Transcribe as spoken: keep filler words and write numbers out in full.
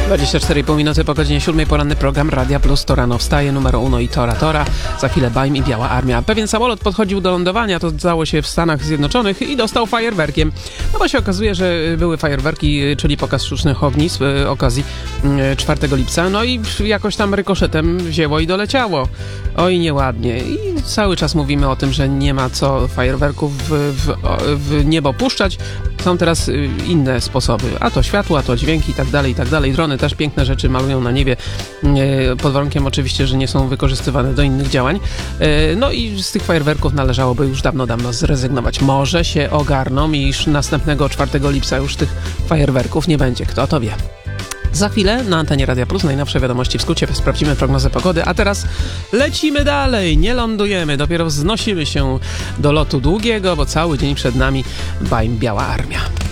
dwadzieścia cztery i pół minuty po godzinie siódmej, poranny program Radia Plus, to rano wstaje, numero uno i Tora Tora. Za chwilę Baim i Biała Armia. Pewien samolot podchodził do lądowania, to stało się w Stanach Zjednoczonych i dostał fajerwerkiem. No bo się okazuje, że były fajerwerki, czyli pokaz sztucznych ognisk z okazji czwartego lipca, no i jakoś tam rykoszetem wzięło i doleciało. Oj, nieładnie. I cały czas mówimy o tym, że nie ma co fajerwerków w, w, w niebo puszczać. Są teraz inne sposoby, a to światło, a to dźwięki i tak dalej, i tak dalej. Drony też piękne rzeczy malują na niebie, pod warunkiem oczywiście, że nie są wykorzystywane do innych działań. No i z tych fajerwerków należałoby już dawno, dawno zrezygnować. Może się ogarną i już następnego czwartego lipca już tych fajerwerków nie będzie. Kto to wie? Za chwilę na antenie Radia Plus najnowsze wiadomości w skrócie, sprawdzimy prognozę pogody, a teraz lecimy dalej, nie lądujemy, dopiero wznosimy się do lotu długiego, bo cały dzień przed nami Baim Biała Armia.